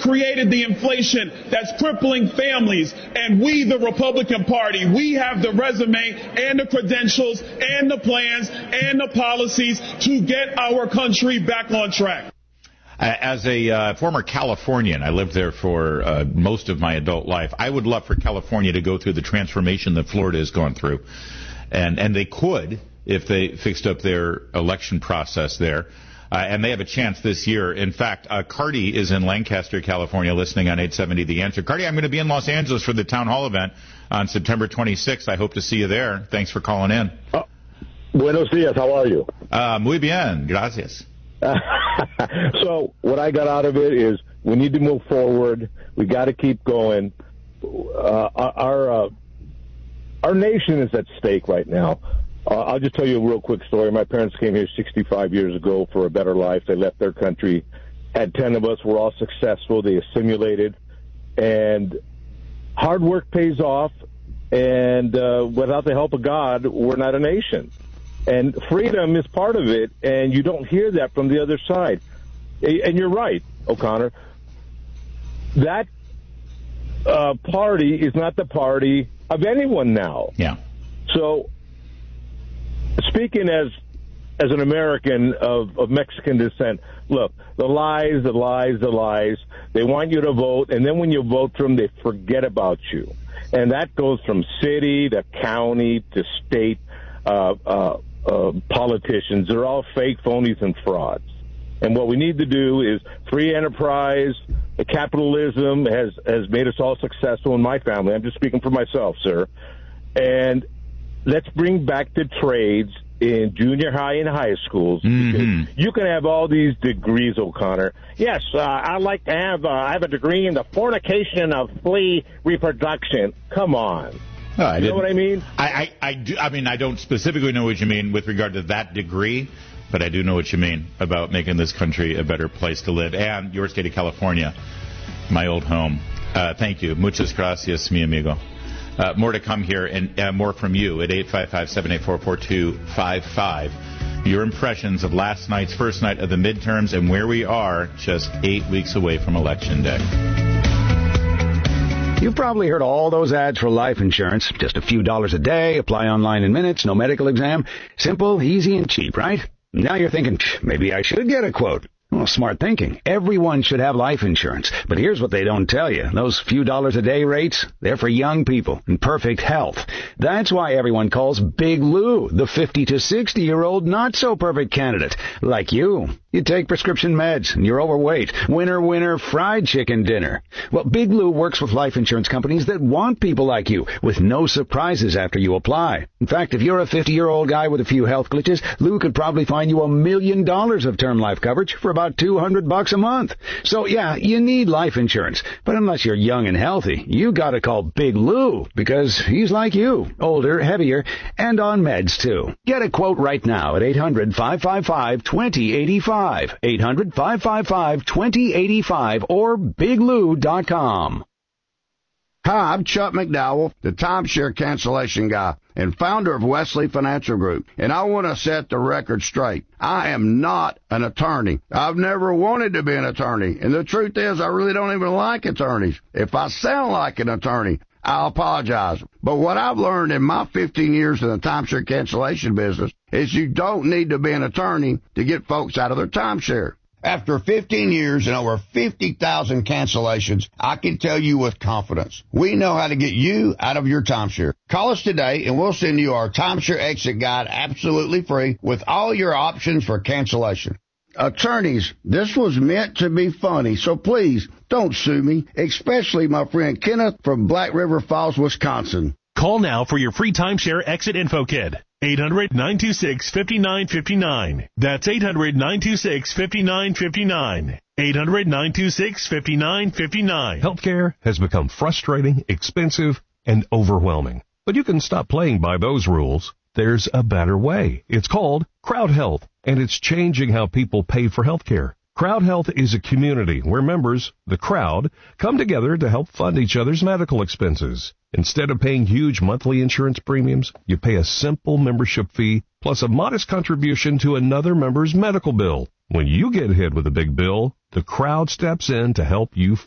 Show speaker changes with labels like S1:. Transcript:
S1: created the inflation that's crippling families. And we, the Republican Party, we have the resume and the credentials and the plans and the policies to get our country back on track.
S2: As a former Californian, I lived there for most of my adult life. I would love for California to go through the transformation that Florida has gone through. And they could if they fixed up their election process there. And they have a chance this year. In fact, Cardi is in Lancaster, California, listening on 870 The Answer. Cardi, I'm going to be in Los Angeles for the town hall event on September 26th. I hope to see you there. Thanks for calling in.
S3: Buenos dias. How are you?
S2: Muy bien. Gracias.
S3: So what I got out of it is we need to move forward. We got to keep going. Our nation is at stake right now. I'll just tell you a real quick story. My parents came here 65 years ago for a better life. They left their country. Had 10 of us. We're all successful. They assimilated. And hard work pays off. And without the help of God, we're not a nation. And freedom is part of it, and you don't hear that from the other side. And you're right, O'Connor. That party is not the party of anyone now.
S2: Yeah.
S3: So, speaking as an American of Mexican descent, look, the lies. They want you to vote, and then when you vote for them, they forget about you. And that goes from city to county to state politicians. They're all fake, phonies, and frauds. And what we need to do is free enterprise. The capitalism has made us all successful in my family. I'm just speaking for myself, sir. And let's bring back the trades in junior high and high schools. Because you can have all these degrees, O'Connor. Yes, I like to have I have a degree in the fornication of flea reproduction. Come on.
S2: No,
S3: you know what I mean?
S2: I do. I mean, I don't specifically know what you mean with regard to that degree, but I do know what you mean about making this country a better place to live. And your state of California, my old home. Thank you. Muchas gracias, mi amigo. More to come here, and more from you at 855-784-4255. Your impressions of last night's first night of the midterms and where we are just 8 weeks away from Election Day.
S4: You've probably heard all those ads for life insurance. Just a few dollars a day, apply online in minutes, no medical exam. Simple, easy, and cheap, right? Now you're thinking, maybe I should get a quote. Well, smart thinking. Everyone should have life insurance. But here's what they don't tell you. Those few dollars a day rates, they're for young people in perfect health. That's why everyone calls Big Lou the 50 to 60-year-old not-so-perfect candidate. Like you. You take prescription meds, and you're overweight. Winner, fried chicken dinner. Well, Big Lou works with life insurance companies that want people like you, with no surprises after you apply. In fact, if you're a 50-year-old guy with a few health glitches, Lou could probably find you $1 million of term life coverage for about $200 a month. So, yeah, you need life insurance. But unless you're young and healthy, you gotta call Big Lou, because he's like you, older, heavier, and on meds, too. Get a quote right now at 800-555-2085. 800-555-2085 or biglou.com.
S5: Hi, I'm Chuck McDowell, the timeshare cancellation guy and founder of Wesley Financial Group, and I want to set the record straight. I am not an attorney. I've never wanted to be an attorney, and the truth is I really don't even like attorneys. If I sound like an attorney, I apologize. But what I've learned in my 15 years in the timeshare cancellation business is you don't need to be an attorney to get folks out of their timeshare. After 15 years and over 50,000 cancellations, I can tell you with confidence, we know how to get you out of your timeshare. Call us today and we'll send you our timeshare exit guide absolutely free with all your options for cancellation. Attorneys, this was meant to be funny, so please don't sue me, especially my friend Kenneth from Black River Falls, Wisconsin.
S6: Call now for your free timeshare exit info kit. 800-926-5959. That's 800-926-5959. 800-926-5959.
S7: Healthcare has become frustrating, expensive, and overwhelming. But you can stop playing by those rules. There's a better way. It's called Crowd Health, and it's changing how people pay for healthcare. Crowd Health is a community where members, the crowd, come together to help fund each other's medical expenses. Instead of paying huge monthly insurance premiums, you pay a simple membership fee plus a modest contribution to another member's medical bill. When you get hit with a big bill, the crowd steps in to help you